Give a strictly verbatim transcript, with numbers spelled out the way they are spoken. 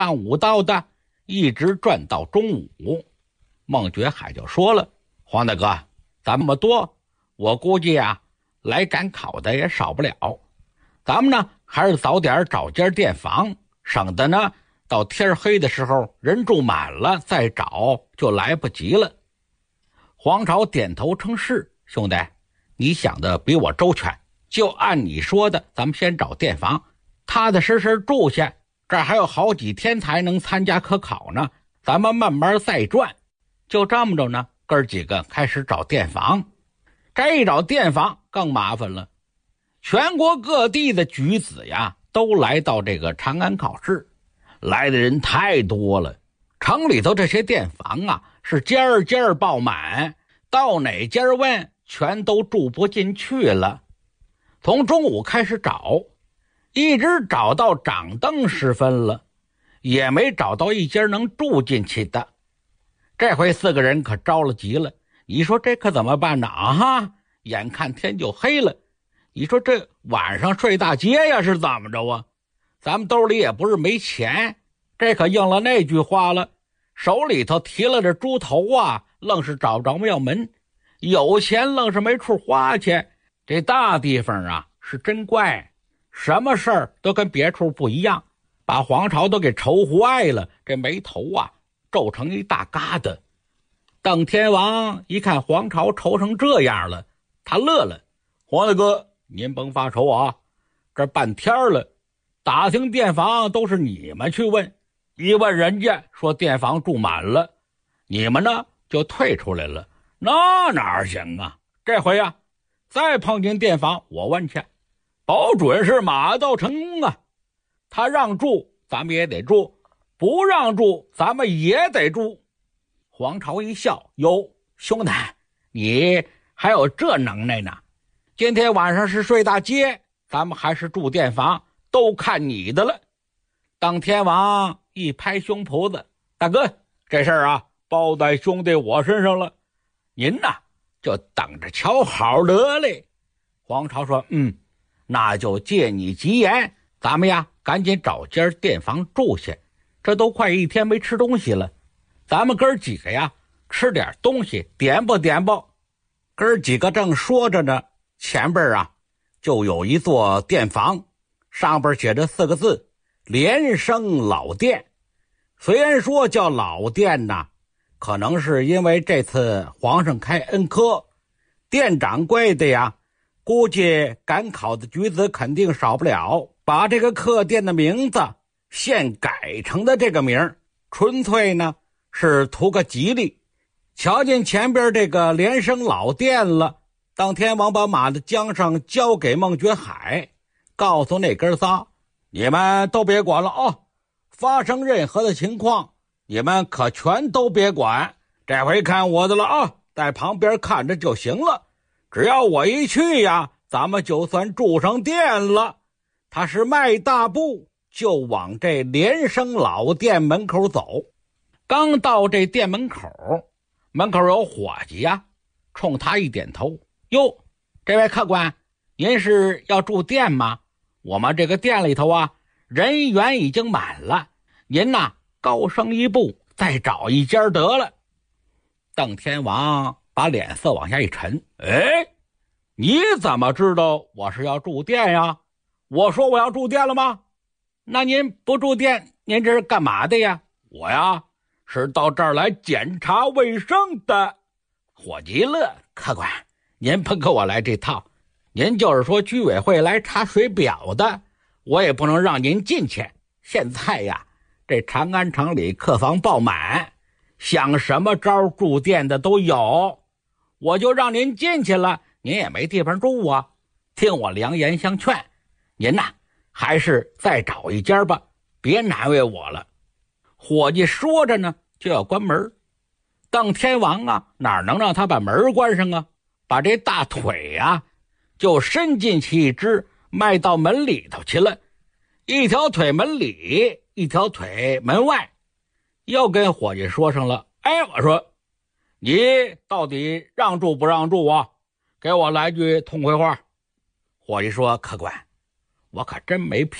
上午到的，一直转到中午。孟觉海就说了，黄大哥，咱们多，我估计啊，来赶考的也少不了。咱们呢，还是早点找间店房，省得呢，到天黑的时候人住满了，再找就来不及了。黄巢点头称是，兄弟，你想的比我周全，就按你说的，咱们先找店房，踏踏实实住下，这儿还有好几天才能参加科考呢，咱们慢慢再转。就这么着呢，哥儿几个开始找店房。这一找店房更麻烦了，全国各地的举子呀，都来到这个长安考试，来的人太多了，城里头这些店房啊，是间儿间儿爆满，到哪间问全都住不进去了。从中午开始找，一直找到掌灯时分了，也没找到一间能住进去的。这回四个人可着了急了，你说这可怎么办呢？啊哈，眼看天就黑了，你说这晚上睡大街呀是怎么着啊？咱们兜里也不是没钱，这可应了那句话了，手里头提了这猪头啊，愣是找不着庙门，有钱愣是没处花去。这大地方啊是真怪，什么事儿都跟别处不一样，把黄巢都给愁坏了，这眉头啊皱成一大疙瘩。邓天王一看黄巢愁成这样了，他乐了，黄大哥，您甭发愁啊，这半天了，打听店房都是你们去问，一问人家说店房住满了，你们呢就退出来了，那哪行啊？这回啊再碰见店房我问去，保准是马到成功啊。他让住咱们也得住，不让住咱们也得住。黄巢一笑，哟，兄弟，你还有这能耐呢？今天晚上是睡大街，咱们还是住店房，都看你的了。当天王一拍胸脯子，大哥，这事儿啊包在兄弟我身上了，您呐就等着瞧好得嘞。黄巢说，嗯，那就借你吉言，咱们呀赶紧找间店房住下，这都快一天没吃东西了，咱们哥儿几个呀吃点东西点吧点吧。哥儿几个正说着呢，前边啊就有一座店房，上边写着四个字，连生老店。虽然说叫老店呢，可能是因为这次皇上开恩科，店掌柜的呀估计赶考的举子肯定少不了，把这个客店的名字现改成的这个名，纯粹呢是图个吉利。瞧见前边这个连生老店了，当天王把马的缰绳交给孟觉海，告诉那哥仨，你们都别管了啊，发生任何的情况你们可全都别管，这回看我的了啊，在旁边看着就行了，只要我一去呀，咱们就算住上店了。他是迈大步就往这连生老店门口走，刚到这店门口，门口有伙计呀冲他一点头，哟，这位客官，您是要住店吗？我们这个店里头啊人员已经满了，您呐高升一步再找一家得了。邓天王把脸色往下一沉，哎，你怎么知道我是要住店呀？我说我要住店了吗？那您不住店，您这是干嘛的呀？我呀是到这儿来检查卫生的。伙计乐，客官，您甭跟我来这套，您就是说居委会来查水表的，我也不能让您进去。现在呀这长安城里客房爆满，想什么招住店的都有，我就让您进去了，您也没地方住啊。听我良言相劝，您呐还是再找一家吧，别难为我了。伙计说着呢就要关门，邓天王啊哪能让他把门关上啊，把这大腿啊就伸进去一只，迈到门里头去了，一条腿门里，一条腿门外，又跟伙计说上了，哎，我说你到底让住不让住啊？给我来句痛快话。伙计说，客官，我可真没